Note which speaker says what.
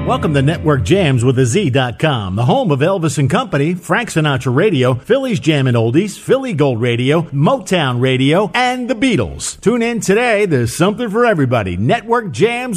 Speaker 1: Welcome to Network Jams with a Z.com, the home of Elvis and Company, Frank Sinatra Radio, Philly's Jammin' Oldies, Philly Gold Radio, Motown Radio, and the Beatles. Tune in today. There's something for everybody. Network Jams